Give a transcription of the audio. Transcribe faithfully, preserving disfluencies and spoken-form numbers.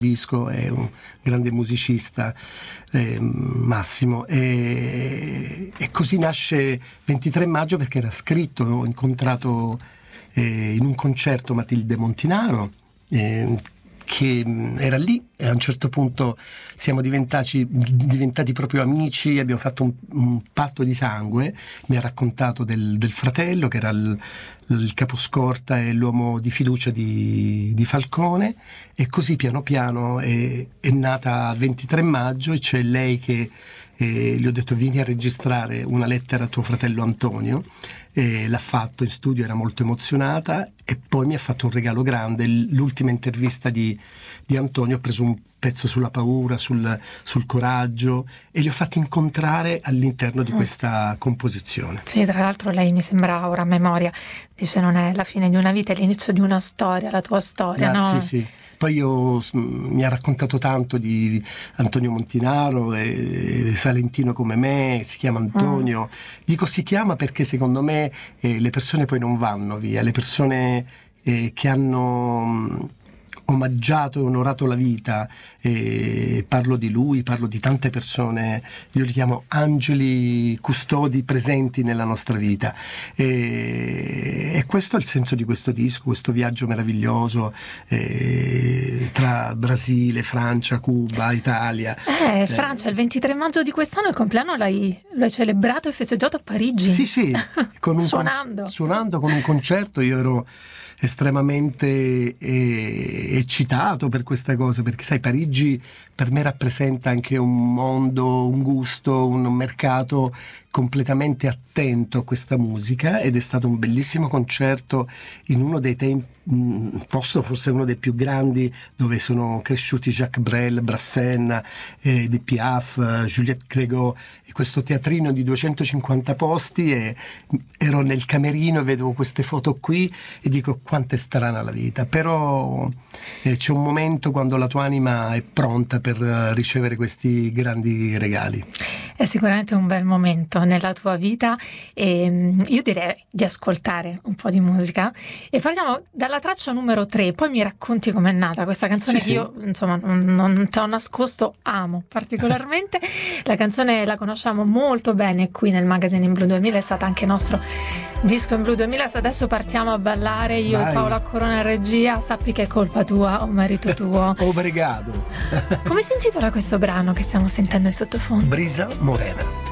disco, è un grande musicista, eh, Massimo, e, e così nasce ventitré maggio perché era scritto. Ho incontrato eh, in un concerto Matilde Montinaro, eh, che era lì, e a un certo punto siamo diventati, diventati proprio amici, abbiamo fatto un, un patto di sangue. Mi ha raccontato del, del fratello che era il, il caposcorta e l'uomo di fiducia di, di Falcone, e così piano piano è, è nata ventitré maggio, e c'è lei che eh, gli ho detto: vieni a registrare una lettera a tuo fratello Antonio. E l'ha fatto in studio, era molto emozionata, e poi mi ha fatto un regalo grande. L'ultima intervista di, di Antonio, ho preso un pezzo sulla paura, sul, sul coraggio, e li ho fatti incontrare all'interno di questa composizione. Sì, tra l'altro lei mi sembra ora a memoria, dice: non è la fine di una vita, è l'inizio di una storia, la tua storia, Grazie, no? sì. Poi io, mi ha raccontato tanto di Antonio Montinaro, e salentino come me, si chiama Antonio. Mm. Dico si chiama perché secondo me eh, le persone poi non vanno via, le persone eh, che hanno omaggiato e onorato la vita, e parlo di lui, parlo di tante persone, io li chiamo angeli custodi presenti nella nostra vita, e, e questo è il senso di questo disco, questo viaggio meraviglioso eh, tra Brasile, Francia, Cuba, Italia. Eh, Francia, il ventitré maggio di quest'anno il compleanno l'hai, l'hai celebrato e festeggiato a Parigi. Sì, sì, con un suonando. Con, suonando con un concerto. Io ero estremamente eh, eccitato per questa cosa, perché sai, Parigi per me rappresenta anche un mondo, un gusto, un mercato completamente attento a questa musica, ed è stato un bellissimo concerto in uno dei tempi, un posto forse uno dei più grandi, dove sono cresciuti Jacques Brel, Brassens, eh, De Piaf, Juliette Grégaud, e questo teatrino di duecentocinquanta posti, e ero nel camerino e vedevo queste foto qui e dico: quanto è strana la vita. Però eh, c'è un momento quando la tua anima è pronta per uh, ricevere questi grandi regali. È sicuramente un bel momento nella tua vita, e um, io direi di ascoltare un po' di musica, e partiamo dalla traccia numero tre, poi mi racconti com'è nata questa canzone. Sì, che io sì. insomma non, non te l'ho nascosto, amo particolarmente. La canzone la conosciamo molto bene qui nel Magazine in Blu duemila, è stata anche nostro disco in Blu duemila. Se adesso partiamo a ballare io Vai. e Paola Corona in regia, sappi che è colpa tua o merito tuo. Obrigado. Come si intitola questo brano che stiamo sentendo in sottofondo? Brisa Morena.